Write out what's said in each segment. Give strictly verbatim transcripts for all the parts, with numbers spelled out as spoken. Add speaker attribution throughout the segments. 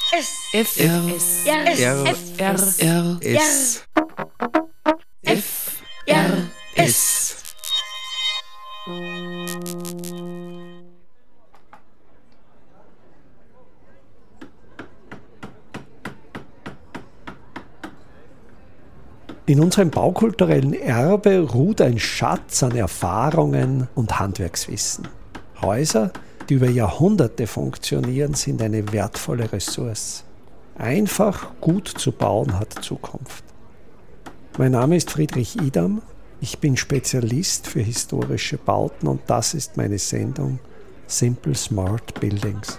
Speaker 1: F R S R F R S F R S.
Speaker 2: In unserem baukulturellen Erbe ruht ein Schatz an Erfahrungen und Handwerkswissen. Häuser, die über Jahrhunderte funktionieren, sind eine wertvolle Ressource. Einfach gut zu bauen hat Zukunft. Mein Name ist Friedrich Idam, ich bin Spezialist für historische Bauten und das ist meine Sendung Simple Smart Buildings.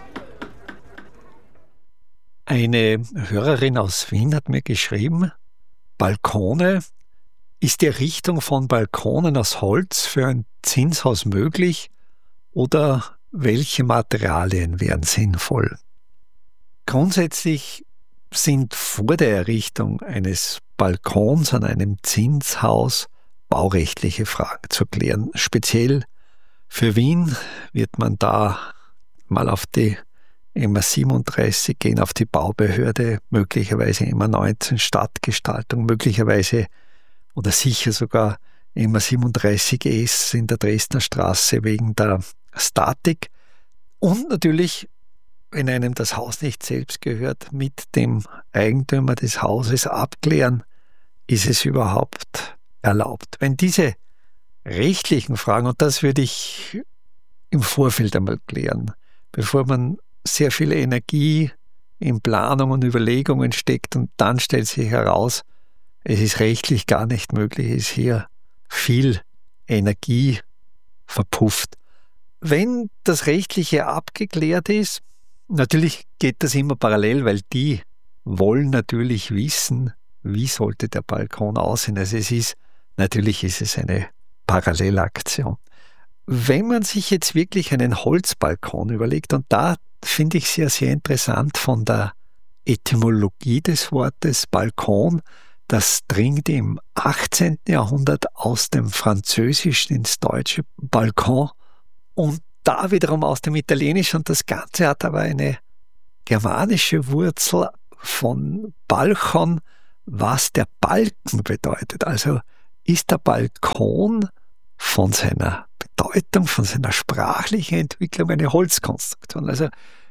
Speaker 2: Eine Hörerin aus Wien hat mir geschrieben, Balkone, ist die Errichtung von Balkonen aus Holz für ein Zinshaus möglich oder welche Materialien wären sinnvoll? Grundsätzlich sind vor der Errichtung eines Balkons an einem Zinshaus baurechtliche Fragen zu klären. Speziell für Wien wird man da mal auf die M A siebenunddreißig gehen, auf die Baubehörde, möglicherweise M A neunzehn Stadtgestaltung, möglicherweise oder sicher sogar M A siebenunddreißig S in der Dresdner Straße wegen der Statik und natürlich, wenn einem das Haus nicht selbst gehört, mit dem Eigentümer des Hauses abklären, ist es überhaupt erlaubt. Wenn diese rechtlichen Fragen, und das würde ich im Vorfeld einmal klären, bevor man sehr viel Energie in Planung und Überlegungen steckt und dann stellt sich heraus, es ist rechtlich gar nicht möglich, es ist hier viel Energie verpufft. Wenn das Rechtliche abgeklärt ist, natürlich geht das immer parallel, weil die wollen natürlich wissen, wie sollte der Balkon aussehen. Also es ist, natürlich ist es eine Parallelaktion. Wenn man sich jetzt wirklich einen Holzbalkon überlegt, und da finde ich sehr, sehr interessant von der Etymologie des Wortes Balkon, das dringt im achtzehnten Jahrhundert aus dem Französischen ins Deutsche, Balkon, und da wiederum aus dem Italienischen, und das Ganze hat aber eine germanische Wurzel von Balchon, was der Balken bedeutet. Also ist der Balkon von seiner Bedeutung, von seiner sprachlichen Entwicklung eine Holzkonstruktion. Also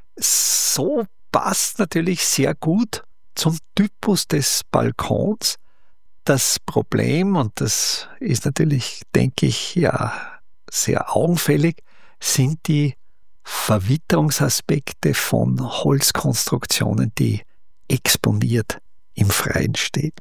Speaker 2: so passt natürlich sehr gut zum Typus des Balkons. Das Problem, und das ist natürlich, denke ich, ja sehr augenfällig, sind die Verwitterungsaspekte von Holzkonstruktionen, die exponiert im Freien stehen.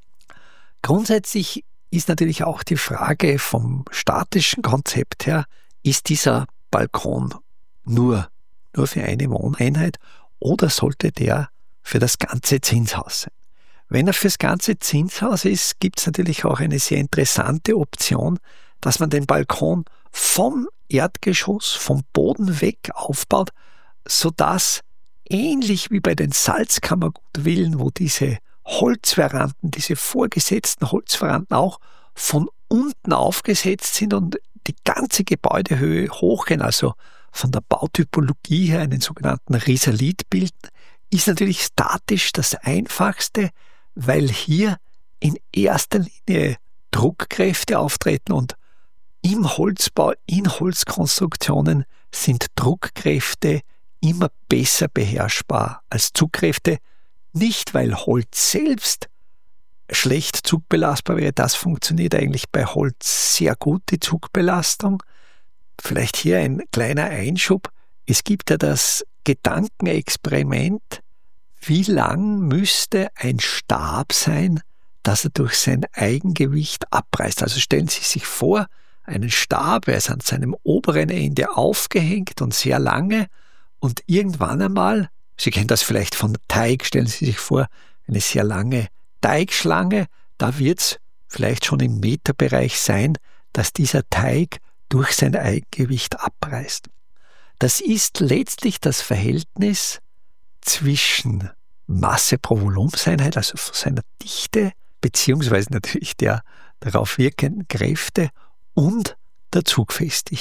Speaker 2: Grundsätzlich ist natürlich auch die Frage vom statischen Konzept her, ist dieser Balkon nur, nur für eine Wohneinheit oder sollte der für das ganze Zinshaus sein? Wenn er fürs ganze Zinshaus ist, gibt es natürlich auch eine sehr interessante Option, dass man den Balkon vom Erdgeschoss, vom Boden weg aufbaut, sodass ähnlich wie bei den Salzkammergutvillen, wo diese Holzveranden, diese vorgesetzten Holzveranden auch von unten aufgesetzt sind und die ganze Gebäudehöhe hochgehen, also von der Bautypologie her einen sogenannten Risalit bilden, ist natürlich statisch das Einfachste, weil hier in erster Linie Druckkräfte auftreten und im Holzbau, in Holzkonstruktionen sind Druckkräfte immer besser beherrschbar als Zugkräfte. Nicht, weil Holz selbst schlecht zugbelastbar wäre, das funktioniert eigentlich bei Holz sehr gut, die Zugbelastung. Vielleicht hier ein kleiner Einschub. Es gibt ja das Gedankenexperiment, wie lang müsste ein Stab sein, dass er durch sein Eigengewicht abreißt. Also stellen Sie sich vor, einen Stab, er ist an seinem oberen Ende aufgehängt und sehr lange und irgendwann einmal, Sie kennen das vielleicht von Teig, stellen Sie sich vor, eine sehr lange Teigschlange, da wird es vielleicht schon im Meterbereich sein, dass dieser Teig durch sein Eigengewicht abreißt. Das ist letztlich das Verhältnis zwischen Masse pro Volumenseinheit, also seiner Dichte, beziehungsweise natürlich der darauf wirkenden Kräfte und der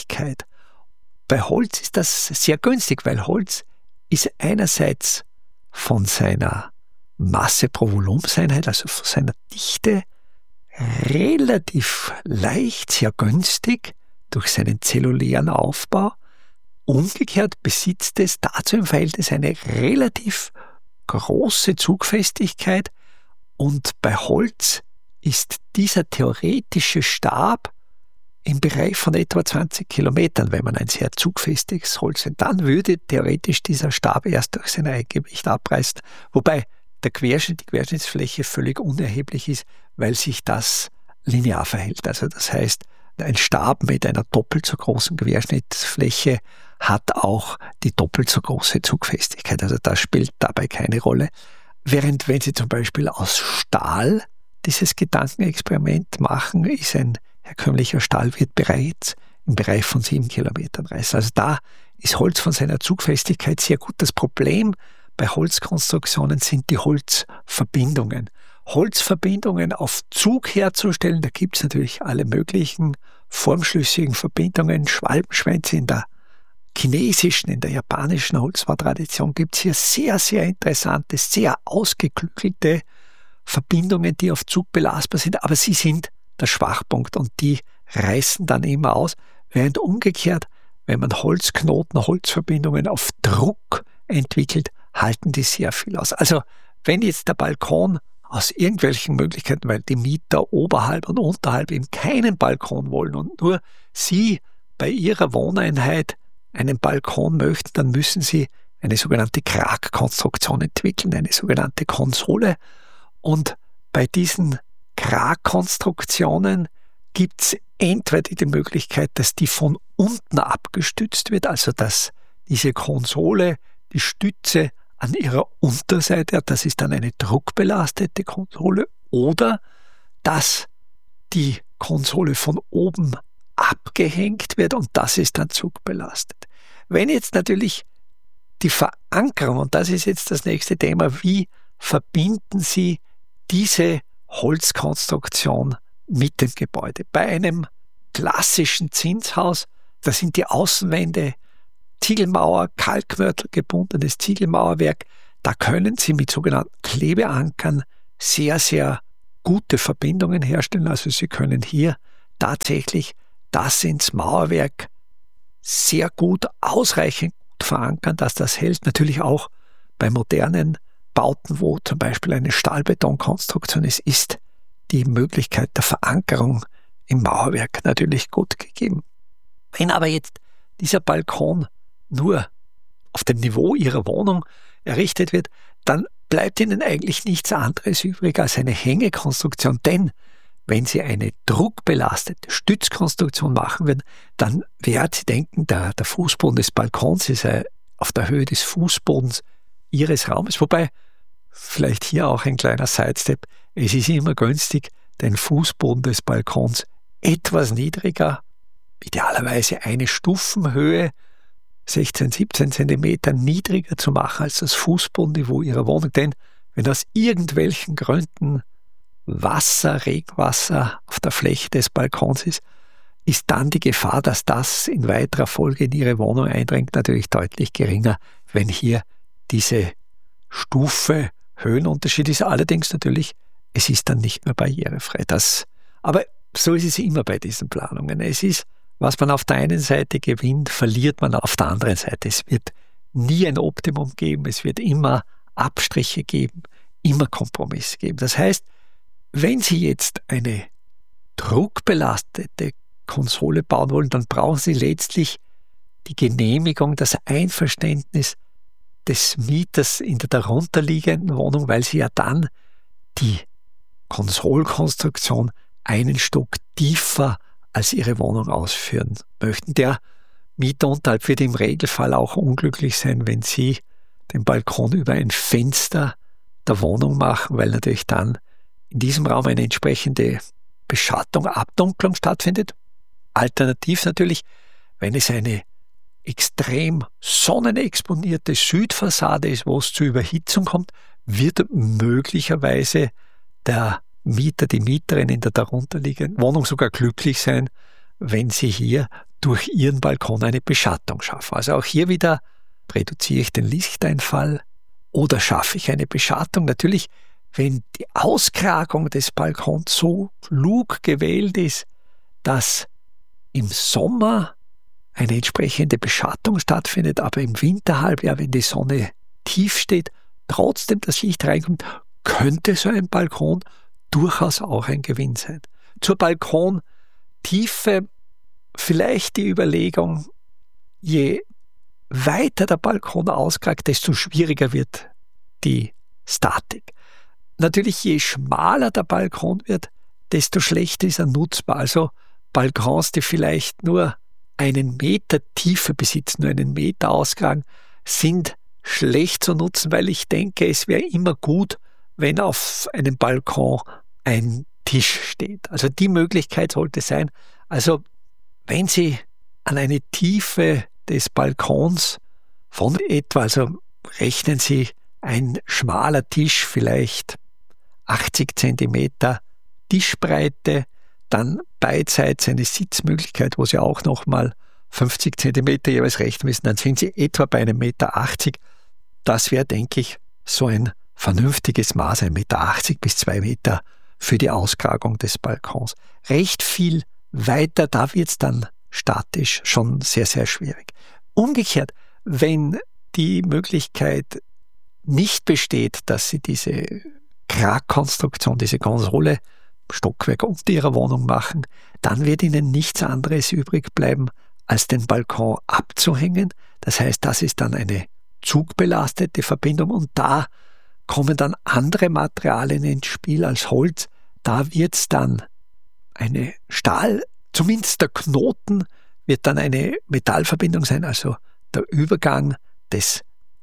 Speaker 2: Zugfestigkeit. Bei Holz ist das sehr günstig, weil Holz ist einerseits von seiner Masse pro Volumenseinheit, also von seiner Dichte, relativ leicht, sehr günstig durch seinen zellulären Aufbau. Umgekehrt besitzt es dazu im Verhältnis eine relativ große Zugfestigkeit, und bei Holz ist dieser theoretische Stab im Bereich von etwa zwanzig Kilometern, wenn man ein sehr zugfestiges Holz hat. Dann würde theoretisch dieser Stab erst durch sein Eigengewicht abreißen, wobei der Querschnitt, die Querschnittsfläche völlig unerheblich ist, weil sich das linear verhält. Also das heißt, ein Stab mit einer doppelt so großen Querschnittsfläche hat auch die doppelt so große Zugfestigkeit. Also das spielt dabei keine Rolle. Während wenn Sie zum Beispiel aus Stahl dieses Gedankenexperiment machen, ist ein herkömmlicher Stahlwirt bereits im Bereich von sieben Kilometern reißen. Also da ist Holz von seiner Zugfestigkeit sehr gut. Das Problem bei Holzkonstruktionen sind die Holzverbindungen. Holzverbindungen auf Zug herzustellen, da gibt es natürlich alle möglichen formschlüssigen Verbindungen, Schwalbenschwänze. In der chinesischen, in der japanischen Holzbautradition gibt es hier sehr, sehr interessante, sehr ausgeklügelte Verbindungen, die auf Zug belastbar sind, aber sie sind der Schwachpunkt und die reißen dann immer aus, während umgekehrt, wenn man Holzknoten, Holzverbindungen auf Druck entwickelt, halten die sehr viel aus. Also wenn jetzt der Balkon aus irgendwelchen Möglichkeiten, weil die Mieter oberhalb und unterhalb eben keinen Balkon wollen und nur Sie bei Ihrer Wohneinheit einen Balkon möchten, dann müssen Sie eine sogenannte Kragkonstruktion entwickeln, eine sogenannte Konsole. Und bei diesen Kragkonstruktionen gibt es entweder die Möglichkeit, dass die von unten abgestützt wird, also dass diese Konsole die Stütze an ihrer Unterseite hat, das ist dann eine druckbelastete Konsole, oder dass die Konsole von oben abgehängt wird und das ist dann zugbelastet. Wenn jetzt natürlich die Verankerung, und das ist jetzt das nächste Thema, wie verbinden Sie diese Holzkonstruktion mit dem Gebäude? Bei einem klassischen Zinshaus, da sind die Außenwände Ziegelmauer, Kalkmörtel gebundenes Ziegelmauerwerk, da können Sie mit sogenannten Klebeankern sehr, sehr gute Verbindungen herstellen. Also Sie können hier tatsächlich das ins Mauerwerk sehr gut, ausreichend gut verankern, dass das hält. Natürlich auch bei modernen Bauten, wo zum Beispiel eine Stahlbetonkonstruktion ist, ist die Möglichkeit der Verankerung im Mauerwerk natürlich gut gegeben. Wenn aber jetzt dieser Balkon nur auf dem Niveau Ihrer Wohnung errichtet wird, dann bleibt Ihnen eigentlich nichts anderes übrig als eine Hängekonstruktion. Denn wenn Sie eine druckbelastete Stützkonstruktion machen würden, dann werden Sie denken, der, der Fußboden des Balkons ist ja auf der Höhe des Fußbodens Ihres Raumes. Wobei, vielleicht hier auch ein kleiner Sidestep, es ist immer günstig, den Fußboden des Balkons etwas niedriger, idealerweise eine Stufenhöhe, sechzehn, siebzehn Zentimeter niedriger zu machen als das Fußbodenniveau Ihrer Wohnung. Denn wenn aus irgendwelchen Gründen Wasser, Regenwasser auf der Fläche des Balkons ist, ist dann die Gefahr, dass das in weiterer Folge in Ihre Wohnung eindringt, natürlich deutlich geringer, wenn hier diese Stufe Höhenunterschied ist. Allerdings natürlich, es ist dann nicht mehr barrierefrei. Das, aber so ist es immer bei diesen Planungen. Es ist, was man auf der einen Seite gewinnt, verliert man auf der anderen Seite. Es wird nie ein Optimum geben, es wird immer Abstriche geben, immer Kompromisse geben. Das heißt, wenn Sie jetzt eine druckbelastete Konsole bauen wollen, dann brauchen Sie letztlich die Genehmigung, das Einverständnis des Mieters in der darunterliegenden Wohnung, weil Sie ja dann die Konsolkonstruktion einen Stock tiefer als Ihre Wohnung ausführen möchten. Der Mieter unterhalb wird im Regelfall auch unglücklich sein, wenn Sie den Balkon über ein Fenster der Wohnung machen, weil natürlich dann in diesem Raum eine entsprechende Beschattung, Abdunklung stattfindet. Alternativ natürlich, wenn es eine extrem sonnenexponierte Südfassade ist, wo es zur Überhitzung kommt, wird möglicherweise der Mieter, die Mieterin in der darunterliegenden Wohnung sogar glücklich sein, wenn sie hier durch ihren Balkon eine Beschattung schaffen. Also auch hier wieder reduziere ich den Lichteinfall Oder schaffe ich eine Beschattung? Natürlich, wenn die Auskragung des Balkons so klug gewählt ist, dass im Sommer eine entsprechende Beschattung stattfindet, aber im Winterhalbjahr, wenn die Sonne tief steht, trotzdem das Licht reinkommt, könnte so ein Balkon durchaus auch ein Gewinn sein. Zur Balkontiefe vielleicht die Überlegung, je weiter der Balkon auskragt, desto schwieriger wird die Statik. Natürlich, je schmaler der Balkon wird, desto schlechter ist er nutzbar. Also Balkons, die vielleicht nur einen Meter Tiefe besitzen, nur einen Meter auskragen, sind schlecht zu nutzen, weil ich denke, es wäre immer gut, wenn auf einem Balkon ein Tisch steht. Also die Möglichkeit sollte sein. Also wenn Sie an eine Tiefe des Balkons von etwa, also rechnen Sie ein schmaler Tisch, vielleicht achtzig Zentimeter Tischbreite, dann beidseits eine Sitzmöglichkeit, wo Sie auch nochmal fünfzig Zentimeter jeweils rechnen müssen, dann sind Sie etwa bei einem Meter achtzig. Das wäre, denke ich, so ein vernünftiges Maß, ein Meter achtzig bis zwei Meter für die Auskragung des Balkons. Recht viel weiter, da wird es dann statisch schon sehr, sehr schwierig. Umgekehrt, wenn die Möglichkeit nicht besteht, dass Sie diese Kragkonstruktion, diese Konsole, Stockwerk unter Ihrer Wohnung machen, dann wird Ihnen nichts anderes übrig bleiben, als den Balkon abzuhängen. Das heißt, das ist dann eine zugbelastete Verbindung und da kommen dann andere Materialien ins Spiel als Holz. Da wird es dann eine Stahl, zumindest der Knoten wird dann eine Metallverbindung sein, also der Übergang des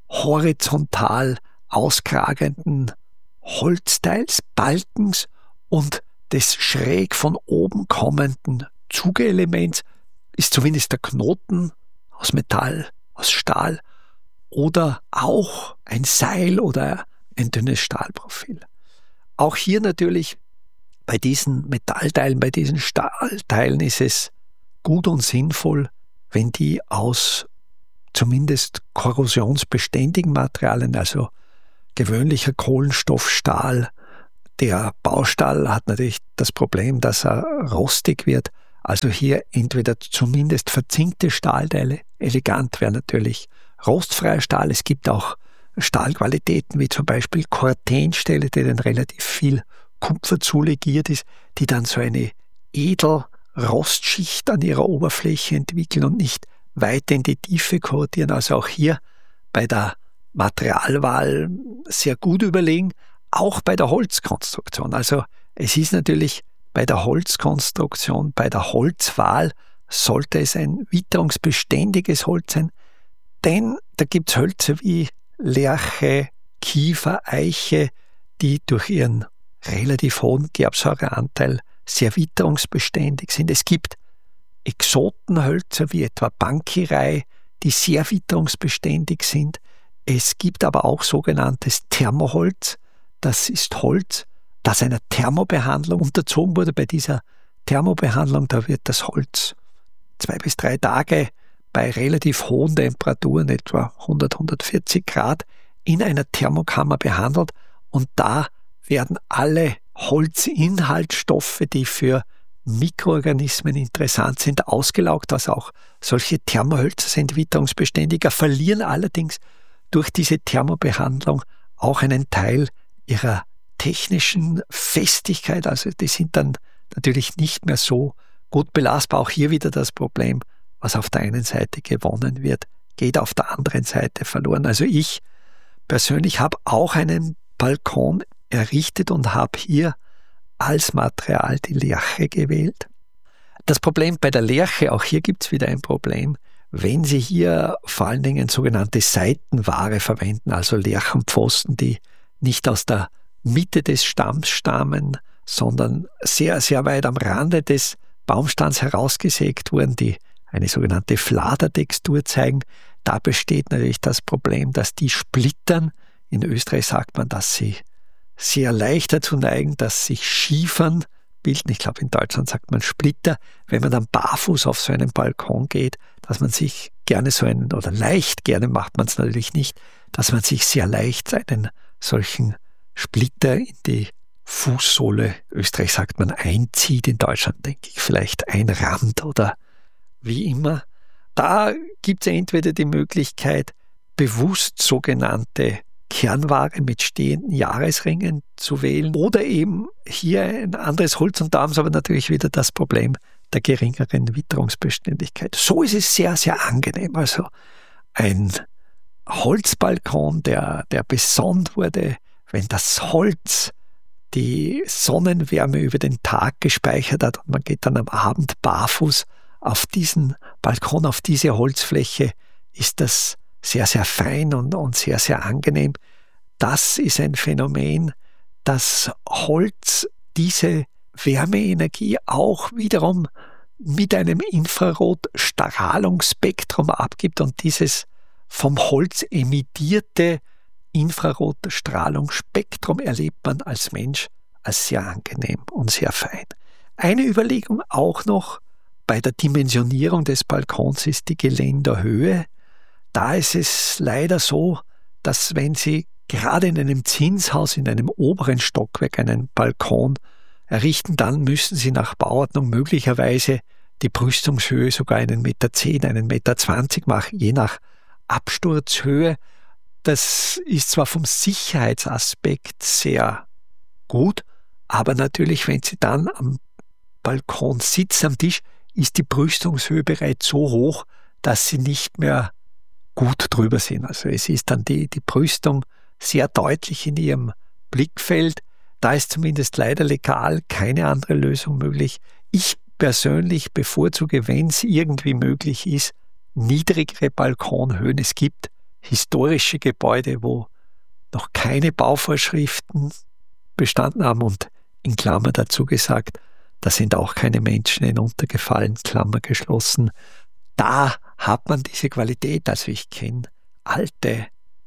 Speaker 2: horizontal auskragenden Holzteils, Balkens und des schräg von oben kommenden Zugeelements ist zumindest der Knoten aus Metall, aus Stahl oder auch ein Seil oder ein dünnes Stahlprofil. Auch hier natürlich bei diesen Metallteilen, bei diesen Stahlteilen ist es gut und sinnvoll, wenn die aus zumindest korrosionsbeständigen Materialien, also gewöhnlicher Kohlenstoffstahl, der Baustahl hat natürlich das Problem, dass er rostig wird. Also hier entweder zumindest verzinkte Stahlteile. Elegant wäre natürlich rostfreier Stahl. Es gibt auch Stahlqualitäten wie zum Beispiel Cortenstähle, denen relativ viel Kupfer zulegiert ist, die dann so eine Edelrostschicht an ihrer Oberfläche entwickeln und nicht weit in die Tiefe korrodieren. Also auch hier bei der Materialwahl sehr gut überlegen, auch bei der Holzkonstruktion. Also es ist natürlich bei der Holzkonstruktion, bei der Holzwahl sollte es ein witterungsbeständiges Holz sein, denn da gibt es Hölzer wie Lärche, Kiefer, Eiche, die durch ihren relativ hohen Gerbsäureanteil sehr witterungsbeständig sind. Es gibt Exotenhölzer wie etwa Bankirei, die sehr witterungsbeständig sind. Es gibt aber auch sogenanntes Thermoholz. Das ist Holz, das einer Thermobehandlung unterzogen wurde. Bei dieser Thermobehandlung, da wird das Holz zwei bis drei Tage bei relativ hohen Temperaturen, etwa hundert, hundertvierzig Grad, in einer Thermokammer behandelt und da werden alle Holzinhaltsstoffe, die für Mikroorganismen interessant sind, ausgelaugt, was auch solche Thermohölzer sind witterungsbeständiger, verlieren allerdings durch diese Thermobehandlung auch einen Teil ihrer technischen Festigkeit. Also die sind dann natürlich nicht mehr so gut belastbar. Auch hier wieder das Problem, was auf der einen Seite gewonnen wird, geht auf der anderen Seite verloren. Also ich persönlich habe auch einen Balkon errichtet und habe hier als Material die Lärche gewählt. Das Problem bei der Lärche, auch hier gibt es wieder ein Problem, wenn Sie hier vor allen Dingen sogenannte Seitenware verwenden, also Lärchenpfosten, die nicht aus der Mitte des Stamms stammen, sondern sehr, sehr weit am Rande des Baumstands herausgesägt wurden, die eine sogenannte Fladertextur zeigen. Da besteht natürlich das Problem, dass die splittern. In Österreich sagt man, dass sie sehr leicht dazu neigen, dass sich Schiefern bilden. Ich glaube, in Deutschland sagt man Splitter. Wenn man dann barfuß auf so einen Balkon geht, dass man sich gerne so einen, oder leicht gerne macht man es natürlich nicht, dass man sich sehr leicht einen solchen Splitter in die Fußsohle, Österreich sagt man einzieht, in Deutschland denke ich vielleicht einrammt oder wie immer. Da gibt es entweder die Möglichkeit, bewusst sogenannte Kernware mit stehenden Jahresringen zu wählen oder eben hier ein anderes Holz, und da haben sie aber natürlich wieder das Problem der geringeren Witterungsbeständigkeit. So ist es sehr, sehr angenehm. Also ein Holzbalkon, der, der besonnt wurde, wenn das Holz die Sonnenwärme über den Tag gespeichert hat und man geht dann am Abend barfuß auf diesen Balkon, auf diese Holzfläche, ist das sehr, sehr fein und, und sehr, sehr angenehm. Das ist ein Phänomen, dass Holz diese Wärmeenergie auch wiederum mit einem Infrarotstrahlungsspektrum abgibt, und dieses vom Holz emittierte Infrarotstrahlungsspektrum erlebt man als Mensch als sehr angenehm und sehr fein. Eine Überlegung auch noch bei der Dimensionierung des Balkons ist die Geländerhöhe. Da ist es leider so, dass wenn Sie gerade in einem Zinshaus, in einem oberen Stockwerk einen Balkon errichten, dann müssen Sie nach Bauordnung möglicherweise die Brüstungshöhe sogar einen Meter zehn, einen Meter zwanzig machen, je nach Absturzhöhe. Das ist zwar vom Sicherheitsaspekt sehr gut, aber natürlich, wenn Sie dann am Balkon sitzen, am Tisch, ist die Brüstungshöhe bereits so hoch, dass Sie nicht mehr gut drüber sind. Also es ist dann die, die Brüstung sehr deutlich in Ihrem Blickfeld. Da ist zumindest leider legal keine andere Lösung möglich. Ich persönlich bevorzuge, wenn es irgendwie möglich ist, niedrigere Balkonhöhen. Es gibt historische Gebäude, wo noch keine Bauvorschriften bestanden haben, und in Klammer dazu gesagt, da sind auch keine Menschen hinuntergefallen, Klammer geschlossen. Da hat man diese Qualität. Also ich kenne alte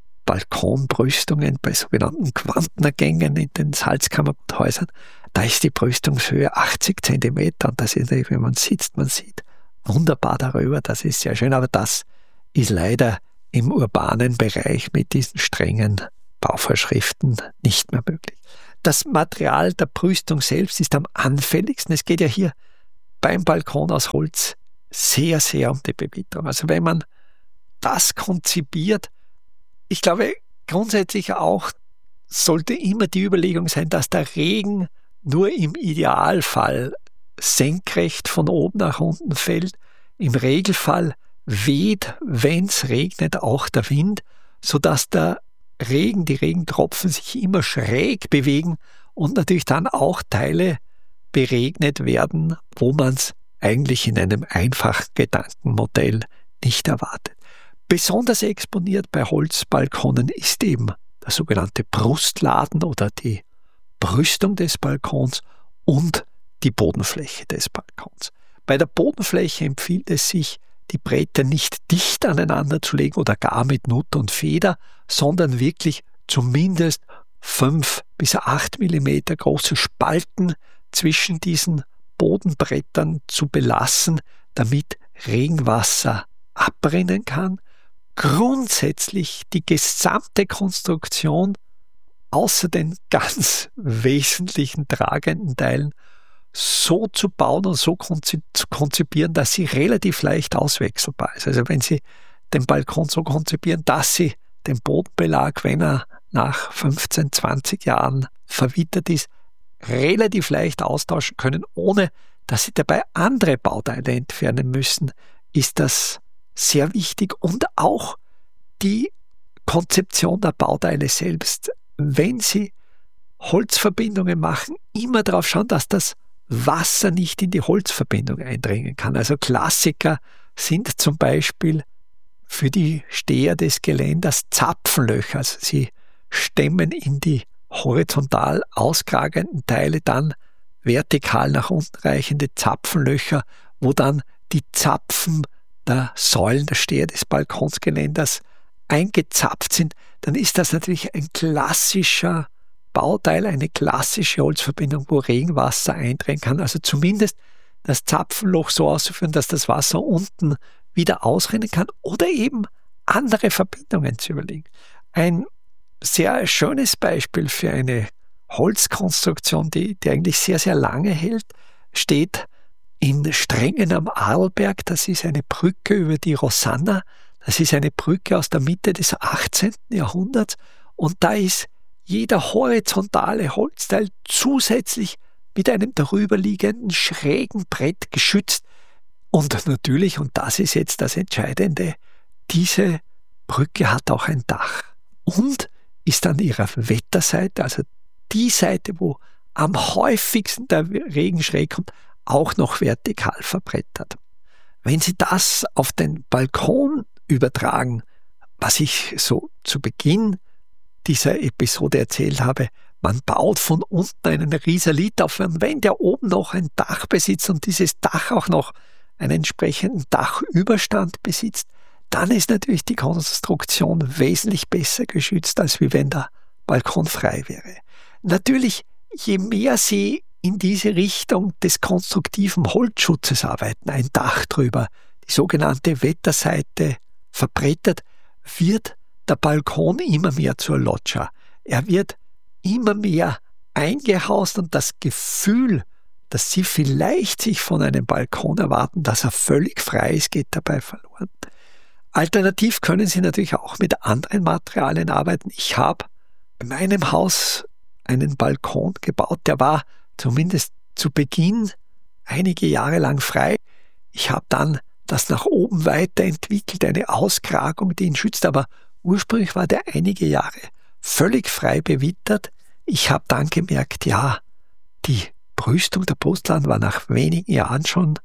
Speaker 2: Balkonbrüstungen bei sogenannten Quantenergängen in den Salzkammerhäusern. Da ist die Brüstungshöhe achtzig Zentimeter, und das ist, wenn man sitzt, man sieht wunderbar darüber, das ist sehr schön, aber das ist leider im urbanen Bereich mit diesen strengen Bauvorschriften nicht mehr möglich. Das Material der Brüstung selbst ist am anfälligsten. Es geht ja hier beim Balkon aus Holz sehr, sehr um die Bewitterung. Also wenn man das konzipiert, ich glaube grundsätzlich auch, sollte immer die Überlegung sein, dass der Regen nur im Idealfall senkrecht von oben nach unten fällt. Im Regelfall weht, wenn es regnet, auch der Wind, sodass der Regen, die Regentropfen sich immer schräg bewegen und natürlich dann auch Teile beregnet werden, wo man es eigentlich in einem einfachen Gedankenmodell nicht erwartet. Besonders exponiert bei Holzbalkonen ist eben der sogenannte Brustladen oder die Brüstung des Balkons und die Bodenfläche des Balkons. Bei der Bodenfläche empfiehlt es sich, die Bretter nicht dicht aneinander zu legen oder gar mit Nut und Feder, sondern wirklich zumindest fünf bis acht Millimeter große Spalten zwischen diesen Bodenbrettern zu belassen, damit Regenwasser abrinnen kann. Grundsätzlich die gesamte Konstruktion außer den ganz wesentlichen tragenden Teilen so zu bauen und so zu konzipieren, dass sie relativ leicht auswechselbar ist. Also wenn Sie den Balkon so konzipieren, dass Sie den Bodenbelag, wenn er nach fünfzehn, zwanzig Jahren verwittert ist, relativ leicht austauschen können, ohne dass Sie dabei andere Bauteile entfernen müssen, ist das sehr wichtig. Und auch die Konzeption der Bauteile selbst. Wenn Sie Holzverbindungen machen, immer darauf schauen, dass das Wasser nicht in die Holzverbindung eindringen kann. Also Klassiker sind zum Beispiel für die Steher des Geländers Zapfenlöcher. Also Sie stemmen in die horizontal auskragenden Teile dann vertikal nach unten reichende Zapfenlöcher, wo dann die Zapfen der Säulen der Steher des Balkonsgeländers eingezapft sind. Dann ist das natürlich ein klassischer Bauteil, eine klassische Holzverbindung, wo Regenwasser eindringen kann. Also zumindest das Zapfenloch so auszuführen, dass das Wasser unten wieder ausrinnen kann oder eben andere Verbindungen zu überlegen. Ein sehr schönes Beispiel für eine Holzkonstruktion, die, die eigentlich sehr, sehr lange hält, steht in Strengen am Arlberg. Das ist eine Brücke über die Rosanna. Das ist eine Brücke aus der Mitte des achtzehnten Jahrhunderts. Und da ist jeder horizontale Holzteil zusätzlich mit einem darüberliegenden schrägen Brett geschützt. Und natürlich, und das ist jetzt das Entscheidende, diese Brücke hat auch ein Dach und ist an ihrer Wetterseite, also die Seite, wo am häufigsten der Regen schräg kommt, auch noch vertikal verbrettert. Wenn Sie das auf den Balkon übertragen, was ich so zu Beginn dieser Episode erzählt habe, man baut von unten einen Risalit auf, und wenn der oben noch ein Dach besitzt und dieses Dach auch noch einen entsprechenden Dachüberstand besitzt, dann ist natürlich die Konstruktion wesentlich besser geschützt, als wie wenn der Balkon frei wäre. Natürlich, je mehr Sie in diese Richtung des konstruktiven Holzschutzes arbeiten, ein Dach drüber, die sogenannte Wetterseite verbrettert, wird der Balkon immer mehr zur Loggia. Er wird immer mehr eingehaust und das Gefühl, dass Sie vielleicht sich von einem Balkon erwarten, dass er völlig frei ist, geht dabei verloren. Alternativ können Sie natürlich auch mit anderen Materialien arbeiten. Ich habe in meinem Haus einen Balkon gebaut, der war zumindest zu Beginn einige Jahre lang frei. Ich habe dann das nach oben weiterentwickelt, eine Auskragung, die ihn schützt, aber ursprünglich war der einige Jahre völlig frei bewittert. Ich habe dann gemerkt, ja, die Brüstung der Porzellan war nach wenigen Jahren schon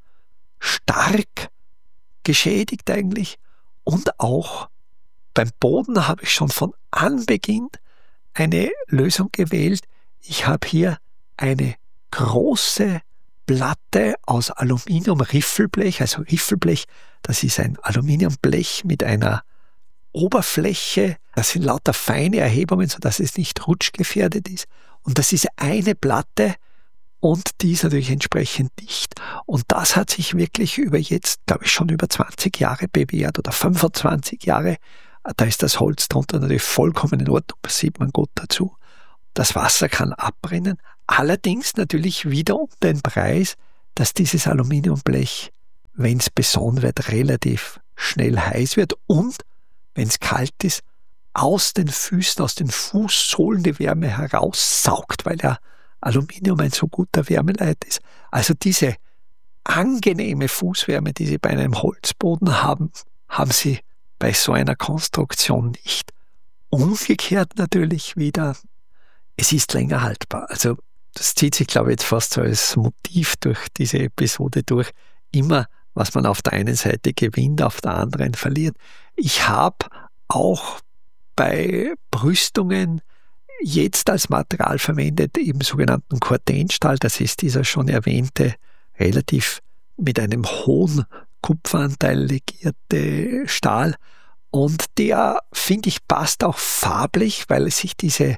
Speaker 2: stark geschädigt eigentlich. Und auch beim Boden habe ich schon von Anbeginn eine Lösung gewählt. Ich habe hier eine große Platte aus Aluminium-Riffelblech. Also Riffelblech, das ist ein Aluminiumblech mit einer Oberfläche. Das sind lauter feine Erhebungen, sodass es nicht rutschgefährdet ist. Und das ist eine Platte und die ist natürlich entsprechend dicht. Und das hat sich wirklich über jetzt, glaube ich, schon über zwanzig Jahre bewährt oder fünfundzwanzig Jahre. Da ist das Holz drunter natürlich vollkommen in Ordnung, das sieht man gut dazu. Das Wasser kann abbrennen, allerdings natürlich wieder um den Preis, dass dieses Aluminiumblech, wenn es besonnen wird, relativ schnell heiß wird und, wenn es kalt ist, aus den Füßen, aus den Fußsohlen die Wärme heraussaugt, weil ja Aluminium ein so guter Wärmeleit ist. Also diese angenehme Fußwärme, die Sie bei einem Holzboden haben, haben Sie bei so einer Konstruktion nicht. Umgekehrt natürlich wieder, es ist länger haltbar. Also das zieht sich, glaube ich, jetzt fast so als Motiv durch diese Episode durch. Immer, was man auf der einen Seite gewinnt, auf der anderen verliert. Ich habe auch bei Brüstungen jetzt als Material verwendet, eben sogenannten Cortenstahl. Das ist dieser schon erwähnte, relativ mit einem hohen Kupferanteil legierte Stahl. Und der, finde ich, passt auch farblich, weil sich diese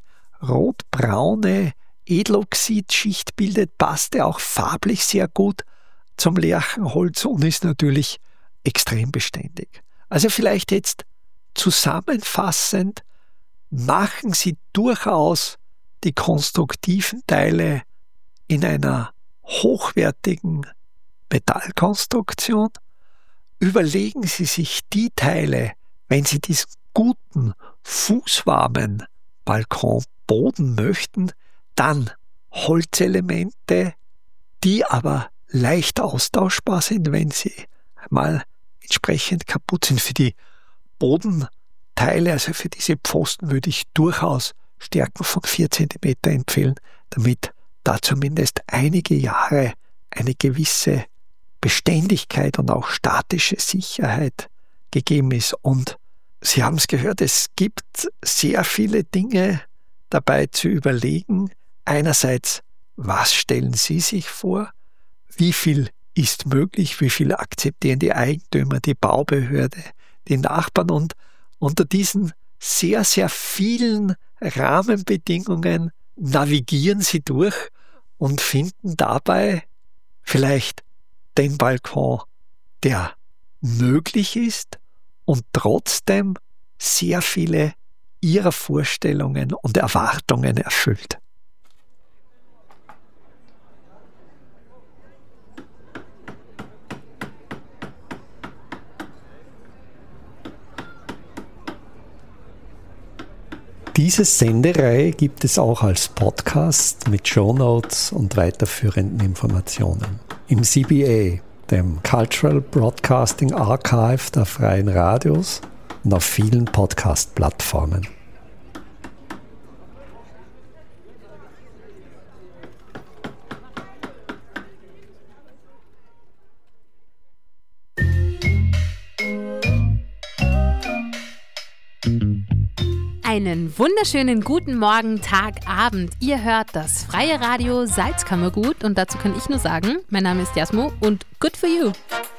Speaker 2: rotbraune Edeloxidschicht bildet, passt er auch farblich sehr gut zum Lärchenholz und ist natürlich extrem beständig. Also vielleicht jetzt zusammenfassend, machen Sie durchaus die konstruktiven Teile in einer hochwertigen Metallkonstruktion. Überlegen Sie sich die Teile, wenn Sie diesen guten, fußwarmen Balkonboden möchten, dann Holzelemente, die aber leicht austauschbar sind, wenn sie mal entsprechend kaputt sind. Für die Bodenteile, also für diese Pfosten, würde ich durchaus Stärken von vier Zentimeter empfehlen, damit da zumindest einige Jahre eine gewisse Beständigkeit und auch statische Sicherheit gegeben ist. Und Sie haben es gehört, es gibt sehr viele Dinge dabei zu überlegen. Einerseits, was stellen Sie sich vor? Wie viel ist möglich? Wie viel akzeptieren die Eigentümer, die Baubehörde, die Nachbarn? Und unter diesen sehr, sehr vielen Rahmenbedingungen navigieren Sie durch und finden dabei vielleicht den Balkon, der möglich ist und trotzdem sehr viele Ihrer Vorstellungen und Erwartungen erfüllt. Diese Sendereihe gibt es auch als Podcast mit Shownotes und weiterführenden Informationen im C B A, dem Cultural Broadcasting Archive der Freien Radios, und auf vielen Podcast-Plattformen.
Speaker 1: Einen wunderschönen guten Morgen, Tag, Abend. Ihr hört das Freie Radio Salzkammergut und dazu kann ich nur sagen, mein Name ist Jasmo und good for you.